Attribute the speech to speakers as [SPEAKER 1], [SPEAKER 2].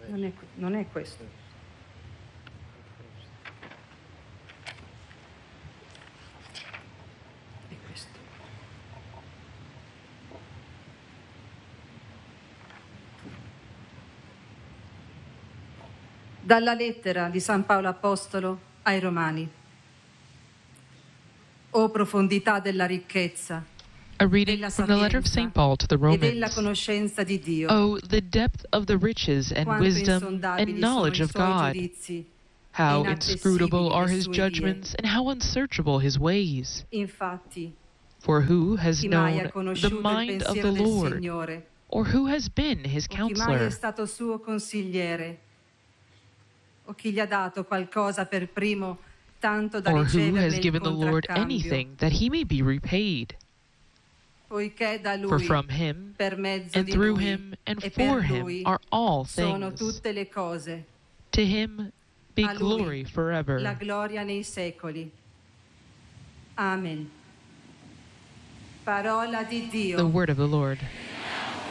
[SPEAKER 1] Non è questo. È questo. Dalla lettera di San Paolo Apostolo ai Romani. O profondità della ricchezza,
[SPEAKER 2] A reading from the letter of St. Paul to the
[SPEAKER 1] e della
[SPEAKER 2] Romans.
[SPEAKER 1] conoscenza di Dio.
[SPEAKER 2] Oh, the depth of the riches and
[SPEAKER 1] Quanto
[SPEAKER 2] wisdom
[SPEAKER 1] insondabili
[SPEAKER 2] and knowledge
[SPEAKER 1] sono i
[SPEAKER 2] of
[SPEAKER 1] suoi
[SPEAKER 2] God.
[SPEAKER 1] giudizi,
[SPEAKER 2] How
[SPEAKER 1] e
[SPEAKER 2] inscrutable
[SPEAKER 1] inaccessibili
[SPEAKER 2] are
[SPEAKER 1] le
[SPEAKER 2] his
[SPEAKER 1] sue
[SPEAKER 2] judgments, and how unsearchable his ways.
[SPEAKER 1] Infatti,
[SPEAKER 2] For who has
[SPEAKER 1] chi mai ha
[SPEAKER 2] known the
[SPEAKER 1] conosciuto il
[SPEAKER 2] mind of the
[SPEAKER 1] pensiero del
[SPEAKER 2] Lord,
[SPEAKER 1] Signore,
[SPEAKER 2] or who has been his
[SPEAKER 1] o chi mai è
[SPEAKER 2] counselor,
[SPEAKER 1] stato suo consigliere, o chi gli ha dato qualcosa per primo, tanto da
[SPEAKER 2] or who
[SPEAKER 1] riceverne
[SPEAKER 2] has
[SPEAKER 1] il
[SPEAKER 2] given the Lord
[SPEAKER 1] contraccambio?
[SPEAKER 2] anything that he may be repaid?
[SPEAKER 1] Poiché da
[SPEAKER 2] For
[SPEAKER 1] Lui,
[SPEAKER 2] from him,
[SPEAKER 1] per mezzo
[SPEAKER 2] and
[SPEAKER 1] di
[SPEAKER 2] through
[SPEAKER 1] Lui,
[SPEAKER 2] him, and
[SPEAKER 1] e
[SPEAKER 2] for
[SPEAKER 1] per
[SPEAKER 2] him
[SPEAKER 1] Lui
[SPEAKER 2] are all
[SPEAKER 1] sono
[SPEAKER 2] things.
[SPEAKER 1] tutte le cose.
[SPEAKER 2] To him be
[SPEAKER 1] A Lui
[SPEAKER 2] glory
[SPEAKER 1] la
[SPEAKER 2] forever.
[SPEAKER 1] gloria nei secoli. Amen. Parola di Dio.
[SPEAKER 2] The word of the Lord.